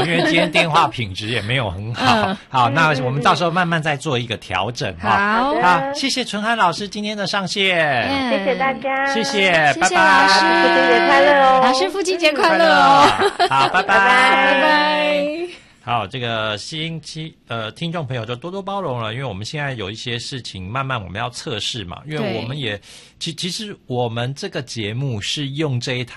因为今天电话品质也没有很好。好，那我们到时候慢慢再做一个调整哈。好，谢谢纯涵老师今天的上线， 谢谢大家， 谢谢，拜拜， 老师，父亲节快乐哦！ 老师父亲节快乐哦！ 好，拜拜， 拜拜。 好，这个听众朋友就多多包容了，因为我们现在有一些事情慢慢我们要测试嘛，因为我们也其实我们这个节目是用这一台